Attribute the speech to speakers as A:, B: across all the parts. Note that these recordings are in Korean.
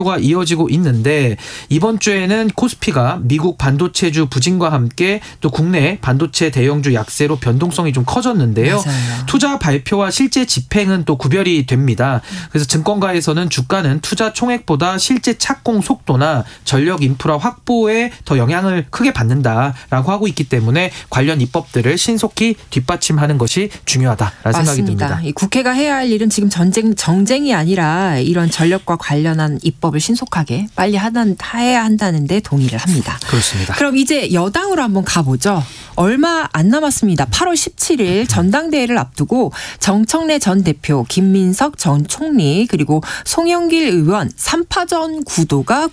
A: 가 이어지고 있는데 이번 주에는 코스피가 미국 반도체주 부진과 함께 또 국내 반도체 대형주 약세로 변동성이 좀 커졌는데요.
B: 맞아요.
A: 투자 발표와 실제 집행은 또 구별이 됩니다. 그래서 증권가에서는 주가는 투자 총액보다 실제 착공 속도나 전력 인프라 확보에 더 영향을 크게 받는다라고 하고 있기 때문에 관련 입법들을 신속히 뒷받침하는 것이 중요하다라는 생각이 듭니다.
B: 이 국회가 해야 할 일은 지금 정쟁이 아니라 이런 전력과 관련한 입법을 신속하게 빨리 해야 한다는 데 동의를 합니다.
A: 그렇습니다.
B: 그럼 이제 여당으로 한번 가보죠. 얼마 안 남았습니다. 8월 17일 전당대회를 앞두고 정청래 전 대표, 김민석 전 총리 그리고 송영길 의원 3파전 구도가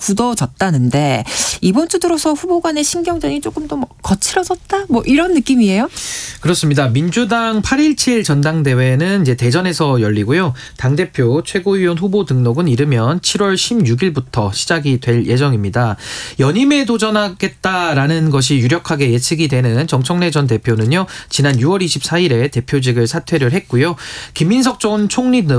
B: 굳어졌다는데 이번 주 들어서 후보 간의 신경전이 조금 더 거칠어졌다? 이런 느낌이에요?
A: 그렇습니다. 민주당 8.17 전당대회는 이제 대전에서 열리고요. 당대표 최고위원 후보 등록은 이르면 7월 16일부터 시작이 될 예정입니다. 연임에 도전하겠다라는 것이 유력하게 예측이 되는 정청래 전 대표는요. 지난 6월 24일에 대표직을 사퇴를 했고요. 김민석 전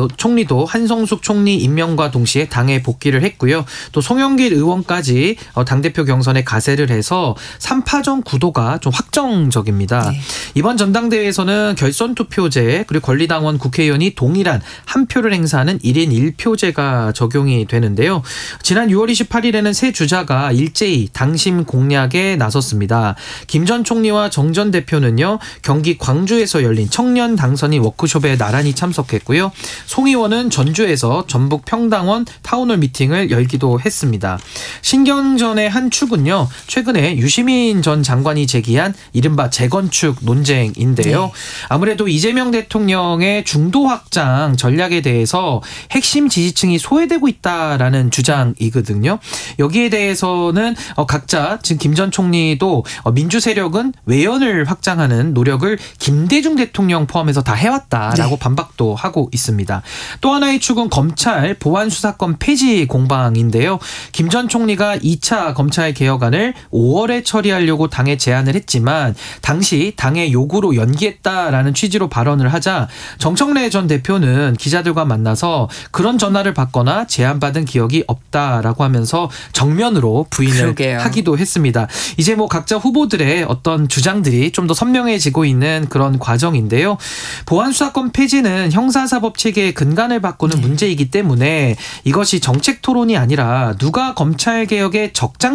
A: 총리도 한성숙 총리 임명과 동시에 당에 복귀를 했고요. 또 송영길 의원까지 당대표 경선에 가세를 해서 3파전 구도가 좀 확정적입니다. 네. 이번 전당대회에서는 결선 투표제 그리고 권리당원 국회의원이 동일한 한 표를 행사하는 1인 1표제가 적용이 되는데요. 지난 6월 28일에는 세 주자가 일제히 당심 공략에 나섰습니다. 김 전 총리와 정 전 대표는요. 경기 광주에서 열린 청년 당선인 워크숍에 나란히 참석했고요. 송 의원은 전주에서 전북 평당원 타운홀 미팅을 열기도 했습니다. 신경전의 한 축은요. 최근에 유시민 전 장관이 제기한 이른바 재건축 논쟁인데요. 네. 아무래도 이재명 대통령의 중도 확장 전략에 대해서 핵심 지지층이 소외되고 있다라는 주장이거든요. 여기에 대해서는 각자 지금 김 전 총리도 민주 세력은 외연을 확장하는 노력을 김대중 대통령 포함해서 다 해왔다라고 네. 반박도 하고 있습니다. 또 하나의 축은 검찰 보안수사권 폐지 공방인데요. 김 전 총리가 2차 검찰 개혁안을 5월에 처리하려고 당에 제안을 했지만 당시 당의 요구로 연기했다라는 취지로 발언을 하자 정청래 전 대표는 기자들과 만나서 그런 전화를 받거나 제안받은 기억이 없다라고 하면서 정면으로 부인을
B: 그러게요.
A: 하기도 했습니다. 이제 각자 후보들의 어떤 주장들이 좀 더 선명해지고 있는 그런 과정인데요. 보안수사권 폐지는 형사사법 체계의 근간을 바꾸는 문제이기 때문에 이것이 정책 토론이 아니라 누가 검찰개혁의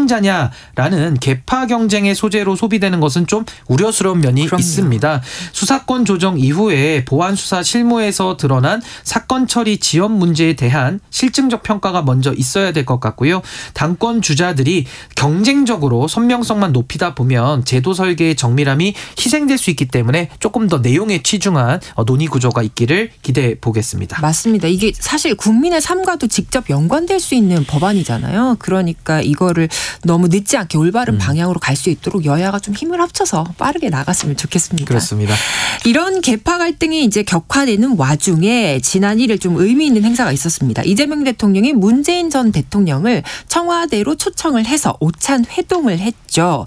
A: 적장자냐라는 계파 경쟁의 소재로 소비되는 것은 좀 우려스러운 면이
B: 그럼요.
A: 있습니다. 수사권 조정 이후에 보안수사 실무에서 드러난 사건 처리 지연 문제에 대한 실증적 평가가 먼저 있어야 될 것 같고요. 당권 주자들이 경쟁적으로 선명성만 높이다 보면 제도 설계의 정밀함이 희생될 수 있기 때문에 조금 더 내용에 치중한 논의 구조가 있기를 기대해 보겠습니다.
B: 맞습니다. 이게 사실 국민의 삶과도 직접 연관될 수 있는 법안이잖아요. 그러니까 이거를 너무 늦지 않게 올바른 방향으로 갈 수 있도록 여야가 좀 힘을 합쳐서 빠르게 나갔으면 좋겠습니다.
A: 그렇습니다.
B: 이런 계파 갈등이 이제 격화되는 와중에 지난 1일 좀 의미 있는 행사가 있었습니다. 이재명 대통령이 문재인 전 대통령을 청와대로 초청을 해서 오찬 회동을 했죠.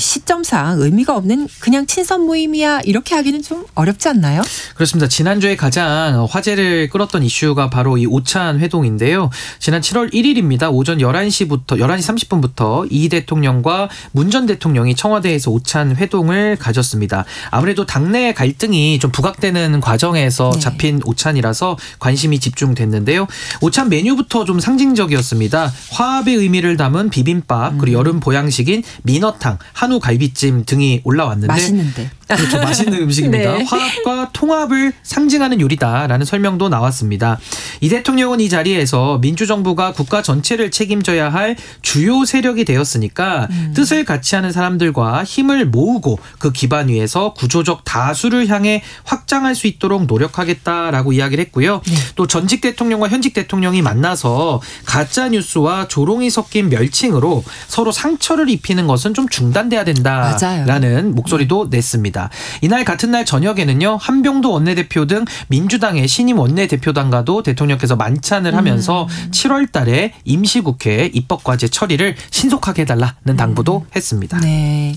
B: 시점상 의미가 없는 그냥 친선 모임이야 이렇게 하기는 좀 어렵지 않나요?
A: 그렇습니다. 지난주에 가장 화제를 끌었던 이슈가 바로 이 오찬 회동인데요. 지난 7월 1일입니다. 오전 11시 30분부터 이 대통령과 문 전 대통령이 청와대에서 오찬 회동을 가졌습니다. 아무래도 당내 갈등이 좀 부각되는 과정에서 잡힌 오찬이라서 관심이 집중됐는데요. 오찬 메뉴부터 좀 상징적이었습니다. 화합의 의미를 담은 비빔밥 그리고 여름 보양식인 민어탕, 한우 갈비찜 등이 올라왔는데
B: 맛있는데.
A: 그렇죠. 맛있는 음식입니다.
B: 네.
A: 화합과 통합을 상징하는 요리다라는 설명도 나왔습니다. 이 대통령은 이 자리에서 민주정부가 국가 전체를 책임져야 할 주요 세력이 되었으니까 뜻을 같이 하는 사람들과 힘을 모으고 그 기반 위에서 구조적 다수를 향해 확장할 수 있도록 노력하겠다라고 이야기를 했고요.
B: 네. 또
A: 전직 대통령과 현직 대통령이 만나서 가짜뉴스와 조롱이 섞인 멸칭으로 서로 상처를 입히는 것은 좀 중단돼야 된다라는
B: 맞아요.
A: 목소리도 냈습니다. 이날 같은 날 저녁에는요. 한병도 원내대표 등 민주당의 신임 원내대표단과도 대통령께서 만찬을 하면서 7월 달에 임시국회 입법과제 처리를 신속하게 해달라는 당부도 했습니다.
B: 네.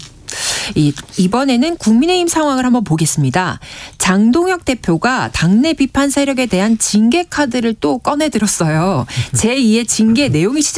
B: 이번에는 국민의힘 상황을 한번 보겠습니다. 장동혁 대표가 당내 비판 세력에 대한 징계 카드를 또 꺼내들었어요. 제2의 징계 내용이 시작